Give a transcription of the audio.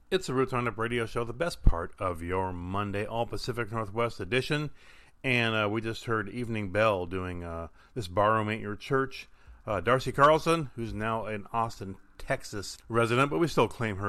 It's the Roots Roundup Radio Show, the best part of your Monday All Pacific Northwest edition. And we just heard Evening Bell doing This Barroom Ain't Your Church. Darcy Carlson, who's now an Austin, Texas resident, but we still claim her